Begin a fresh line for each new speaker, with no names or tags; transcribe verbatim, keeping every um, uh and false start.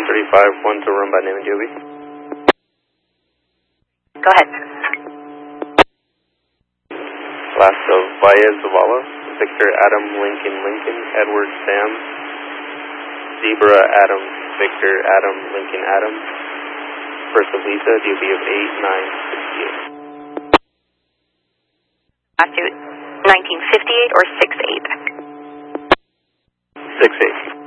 thirty-five, one to run by name and D O B.
Go ahead.
Last of Baez Zavala, Victor Adam Lincoln Lincoln, Edward Sam, Zebra Adam Victor Adam Lincoln Adam, first of Lisa, D O B of eight nine sixty-eight.
Latitude nineteen fifty-eight or six eight?
six eight.